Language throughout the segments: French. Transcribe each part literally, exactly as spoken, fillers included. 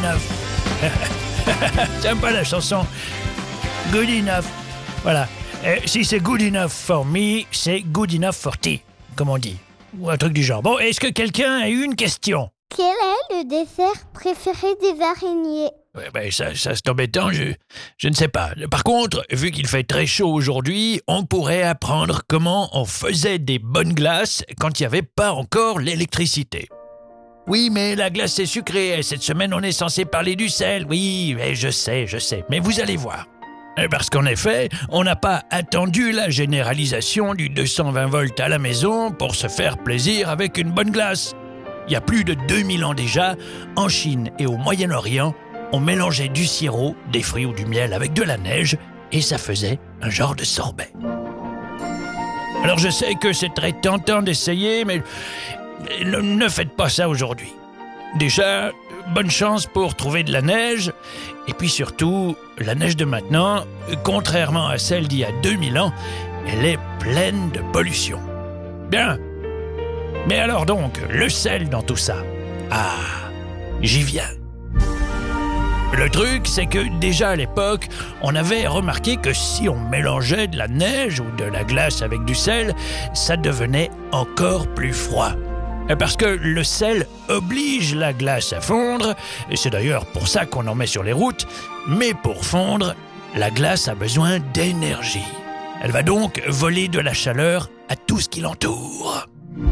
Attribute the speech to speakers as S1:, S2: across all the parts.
S1: enough. J'aime pas la chanson. Good enough. Voilà. Euh, si c'est good enough for me, c'est good enough for tea, comme on dit. Ou un truc du genre. Bon, est-ce que quelqu'un a eu une question?
S2: Quel est le dessert préféré des araignées?
S1: Ouais, ben ça, ça c'est embêtant, je, je ne sais pas. Par contre, vu qu'il fait très chaud aujourd'hui, on pourrait apprendre comment on faisait des bonnes glaces quand il n'y avait pas encore l'électricité. Oui, mais la glace c'est sucré. Cette semaine, on est censé parler du sel. Oui, mais je sais, je sais. Mais vous allez voir. Parce qu'en effet, on n'a pas attendu la généralisation du deux cent vingt volts à la maison pour se faire plaisir avec une bonne glace. Il y a plus de deux mille ans déjà, en Chine et au Moyen-Orient, on mélangeait du sirop, des fruits ou du miel avec de la neige et ça faisait un genre de sorbet. Alors je sais que c'est très tentant d'essayer, mais ne, ne faites pas ça aujourd'hui. Déjà, bonne chance pour trouver de la neige, et puis surtout, la neige de maintenant, contrairement à celle d'il y a deux mille ans, elle est pleine de pollution. Bien. Mais alors donc, le sel dans tout ça? Ah, j'y viens. Le truc, c'est que déjà à l'époque, on avait remarqué que si on mélangeait de la neige ou de la glace avec du sel, ça devenait encore plus froid. Parce que le sel oblige la glace à fondre, et c'est d'ailleurs pour ça qu'on en met sur les routes, mais pour fondre, la glace a besoin d'énergie. Elle va donc voler de la chaleur à tout ce qui l'entoure.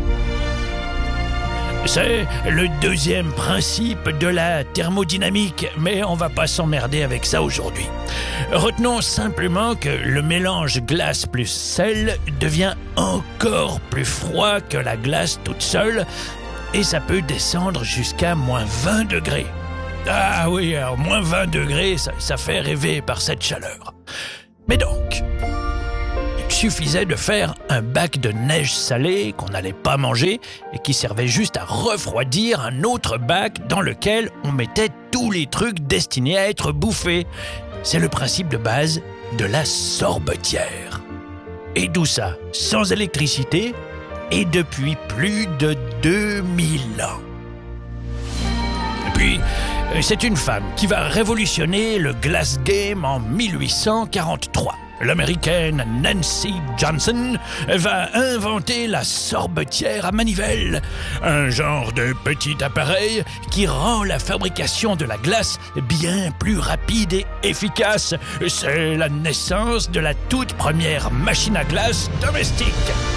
S1: C'est le deuxième principe de la thermodynamique, mais on va pas s'emmerder avec ça aujourd'hui. Retenons simplement que le mélange glace plus sel devient encore plus froid que la glace toute seule, et ça peut descendre jusqu'à moins vingt degrés. Ah oui, alors moins vingt degrés, ça, ça fait rêver par cette chaleur. Mais donc, il suffisait de faire un bac de neige salée qu'on n'allait pas manger et qui servait juste à refroidir un autre bac dans lequel on mettait tous les trucs destinés à être bouffés. C'est le principe de base de la sorbetière. Et tout ça sans électricité et depuis plus de deux mille ans. Et puis, c'est une femme qui va révolutionner le glass game en mille huit cent quarante-trois. L'américaine Nancy Johnson va inventer la sorbetière à manivelle, un genre de petit appareil qui rend la fabrication de la glace bien plus rapide et efficace. C'est la naissance de la toute première machine à glace domestique.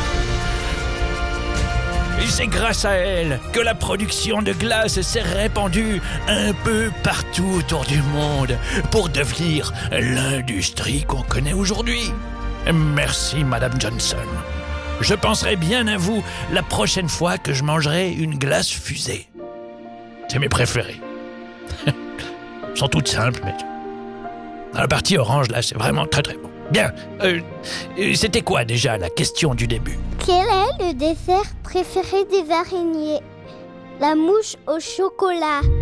S1: Et c'est grâce à elle que la production de glace s'est répandue un peu partout autour du monde pour devenir l'industrie qu'on connaît aujourd'hui. Merci, Madame Johnson. Je penserai bien à vous la prochaine fois que je mangerai une glace fusée. C'est mes préférés. Elles sont toutes simples, mais... Dans la partie orange, là, c'est vraiment très très bon. Bien, euh, c'était quoi déjà la question du début?
S2: Quel est le dessert préféré des araignées? La mouche au chocolat.